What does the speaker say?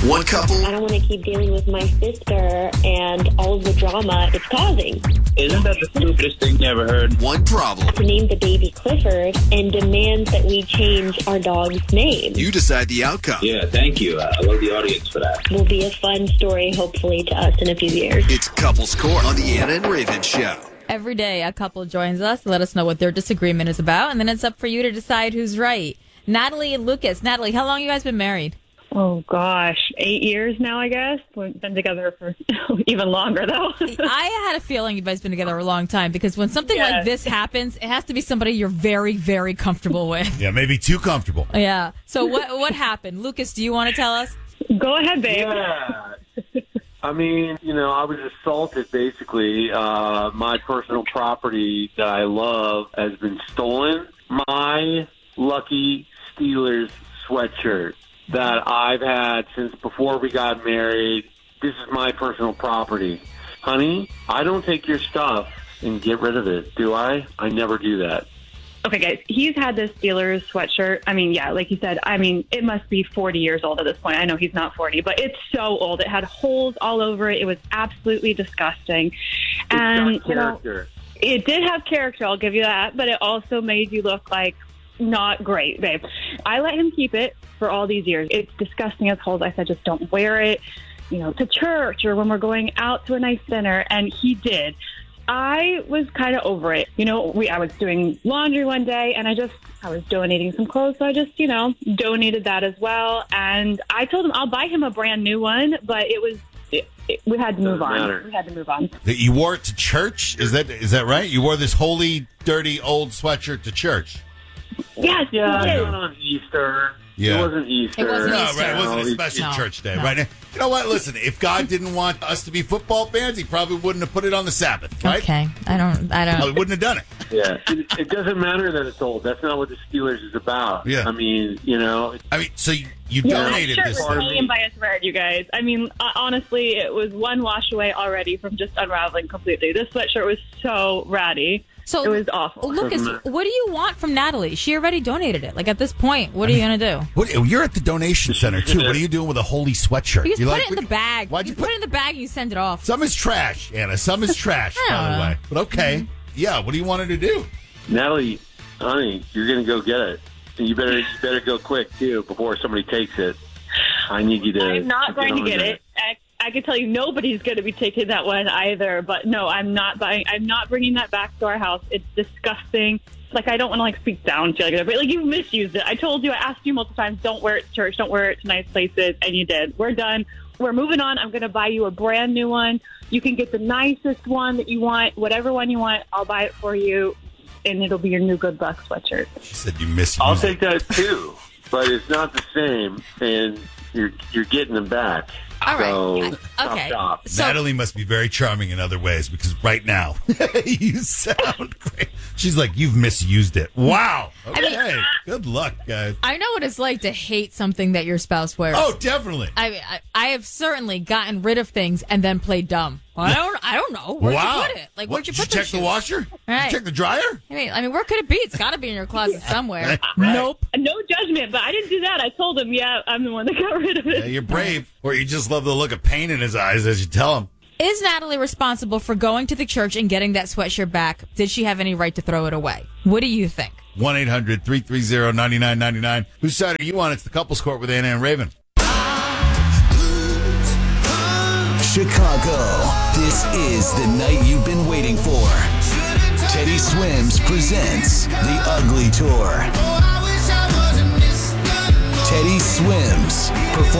One couple. I don't want to keep dealing with my sister and all of the drama it's causing. Isn't that the stupidest thing you ever heard? One problem. To name the baby Clifford and demands that we change our dog's name. You decide the outcome. Yeah, thank you. I love the audience for that. Will be a fun story, hopefully, to us in a few years. It's Couples Court on the Anna and Raven Show. Every day, a couple joins us to let us know what their disagreement is about, and then it's up for you to decide who's right. Natalie and Lucas. Natalie, how long have you guys been married? Oh, gosh. 8 years now, I guess. We've been together for even longer, though. I had a feeling you guys been together a long time because when something like this happens, it has to be somebody you're very, very comfortable with. Yeah, maybe too comfortable. Yeah. So what happened? Lucas, do you want to tell us? Go ahead, babe. Yeah. I mean, I was assaulted, basically. My personal property that I love has been stolen. My lucky Steelers sweatshirt that I've had since before we got married. This is my personal property. Honey, I don't take your stuff and get rid of it, do I? I never do that. Okay, guys, he's had this Steelers sweatshirt. I mean, yeah, like you said, it must be 40 years old at this point. I know he's not 40, but it's so old. It had holes all over it. It was absolutely disgusting. And, it did have character, I'll give you that, but it also made you look like not great, babe. I let him keep it for all these years. It's disgusting as holes. I said, just don't wear it, to church or when we're going out to a nice dinner. And he did. I was kind of over it. I was doing laundry one day and I was donating some clothes. So I just, donated that as well. And I told him I'll buy him a brand new one, but we had to move on. We had to move on. You wore it to church? Is that right? You wore this holy, dirty, old sweatshirt to church? Yes, yeah, not on Easter. Yeah. It wasn't Easter. It wasn't No, Easter. right. It wasn't a special church day, right? You know what? Listen, if God didn't want us to be football fans, he probably wouldn't have put it on the Sabbath, right? Okay. I don't. He wouldn't have done it. Yeah. It doesn't matter that it's old. That's not what the Steelers is about. Yeah. I mean, so you donated that this. shirt was hanging by a thread, you guys. I mean, honestly, it was one wash away already from just unraveling completely. This sweatshirt was so ratty. So it was awful. Lucas, what do you want from Natalie? She already donated it. Like at this point, what are you going to do? You're at the donation center, too. What are you doing with a holy sweatshirt? You just put it in the bag. Why'd you put it in the bag and you send it off? Some is trash, Anna. Some is trash, by the way. But okay. Mm-hmm. Yeah, what do you want her to do? Natalie, honey, you're going to go get it. And you better go quick, too, before somebody takes it. I need you to... I'm not going to get it. I can tell you nobody's going to be taking that one either. But no, I'm not bringing that back to our house. It's disgusting. Like, I don't want to speak down to you like that, but you've misused it. I told you, I asked you multiple times, don't wear it to church, don't wear it to nice places, and you did. We're done. We're moving on. I'm going to buy you a brand new one. You can get the nicest one that you want, whatever one you want. I'll buy it for you, and it'll be your new Good Luck sweatshirt. She said you misused it. I'll take that too, but it's not the same, and you're getting them back. All right. Okay. So, Natalie must be very charming in other ways because right now you sound great. She's like, you've misused it. Wow. Okay. Good luck, guys. I know what it's like to hate something that your spouse wears. Oh, definitely. I have certainly gotten rid of things and then played dumb. Well, I don't know. Where'd you put it? Where'd you put Did you check the washer? Right. Did you check the dryer? I mean, where could it be? It's got to be in your closet somewhere. Right. Nope. No judgment, but I didn't do that. I told him, I'm the one that got rid of it. Yeah, you're brave. Or you just love the look of pain in his eyes as you tell him. Is Natalie responsible for going to the church and getting that sweatshirt back? Did she have any right to throw it away? What do you think? 1-800-330-9999. Whose side are you on? It's the Couples Court with Anna and Raven. Chicago, this is the night you've been waiting for. Teddy Swims presents The Ugly Tour.